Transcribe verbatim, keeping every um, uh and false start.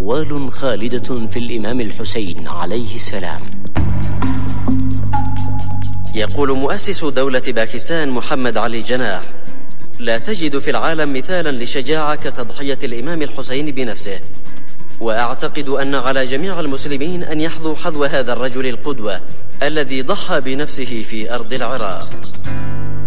أقوال خالدة في الإمام الحسين عليه السلام. يقول مؤسس دولة باكستان محمد علي جناح: لا تجد في العالم مثالا لشجاعة كتضحية الإمام الحسين بنفسه، وأعتقد أن على جميع المسلمين أن يحظوا حظو هذا الرجل القدوة الذي ضحى بنفسه في أرض العراق.